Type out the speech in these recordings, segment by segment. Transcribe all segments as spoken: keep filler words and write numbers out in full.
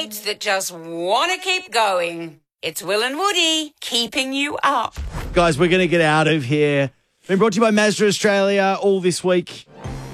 mates that just want to keep going. It's Will and Woody keeping you up. Guys, we're going to get out of here. Been brought to you by Mazda Australia all this week.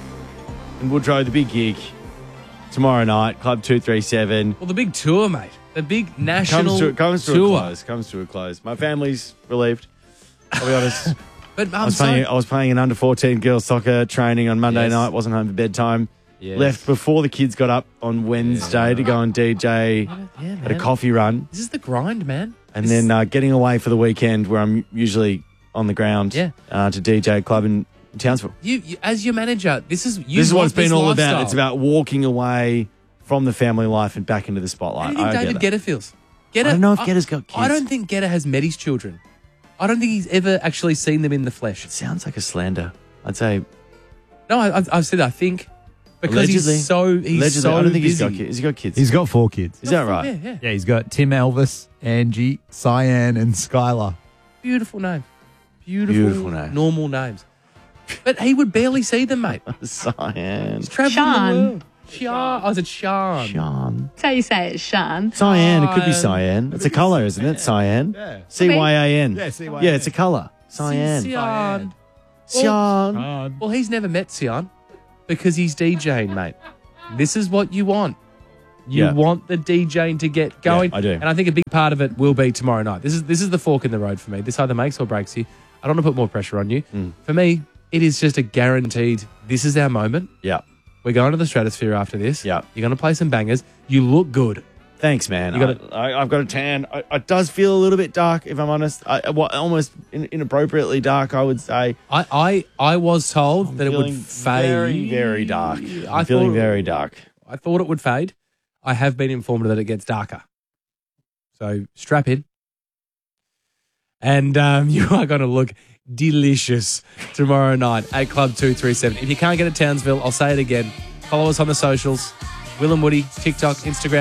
In Woodrow, the big gig. Tomorrow night, Club two three seven. Well, the big tour, mate. The big national comes to, comes to tour. a close. Comes to a close. My family's relieved. I'll be honest. But I I'm was so... playing. I was playing an under fourteen girls soccer training on Monday Yes. night. Wasn't home for bedtime. Yes. Left before the kids got up on Wednesday to go and D J Yeah, man. at a coffee run, This is the grind, man. and This then uh, getting away for the weekend where I'm usually on the ground Yeah. uh, to D J a club in Townsville. You, you, as your manager, this is you This is what want it's been this all lifestyle. about. It's about walking away from the family life and back into the How spotlight. do you think I David get that. Guetta feels? Guetta, I don't know if Guetta's got kids. I don't think Guetta has met his children. I don't think he's ever actually seen them in the flesh. It sounds like a slander. I'd say No, I, I've, I've said I think because allegedly. he's so he's allegedly. so I don't think busy. he's got kids. Has he got kids? He's got four kids. Is that right? Yeah, yeah. Yeah, he's got Tim Elvis, Angie, Cyan, and Skylar. Beautiful name. Beautiful, Beautiful name. normal names. But he would barely see them, mate. Cyan. He's traveling Sean. the world. Sean. Oh, is it Sean? Sean. That's how you say it, Sean. Cyan. It could be Cyan. cyan. It's a colour, isn't it? Cyan. Yeah. C Y A N. Yeah, C Y A N. Yeah, it's a colour. Cyan. Sean. Cyan. Well, he's never met Sion because he's DJing, mate. This is what you want. You Yeah. want the DJing to get going. Yeah, I do. And I think a big part of it will be tomorrow night. This is this is the fork in the road for me. This either makes or breaks you. I don't want to put more pressure on you. Mm. For me, it is just a guaranteed, this is our moment. Yeah. We're going to the stratosphere after this. Yeah. You're going to play some bangers. You look good. Thanks, man. You gotta- I, I, I've got a tan. I, it does feel a little bit dark, if I'm honest. I, well, almost in, inappropriately dark, I would say. I I, I was told that it would Feeling fade. very, very dark. I'm I feeling thought- very dark. I thought it would fade. I have been informed that it gets darker. So strap in. And um, you are going to look delicious tomorrow night at Club two three seven. If you can't get to Townsville, I'll say it again. Follow us on the socials. Will and Woody, TikTok, Instagram.